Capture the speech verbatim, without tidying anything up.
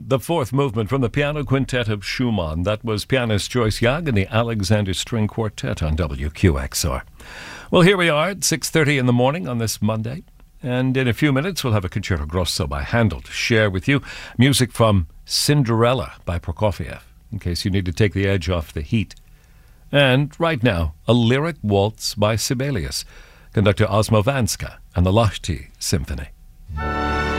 the fourth movement from the Piano Quintet of Schumann. That was pianist Joyce Young and the Alexander String Quartet on W Q X R. Well, here we are at six thirty in the morning on this Monday. And in a few minutes, we'll have a Concerto Grosso by Handel to share with you. Music from Cinderella by Prokofiev, in case you need to take the edge off the heat. And right now, a lyric waltz by Sibelius, conductor Osmo Vanska and the Lahti Symphony.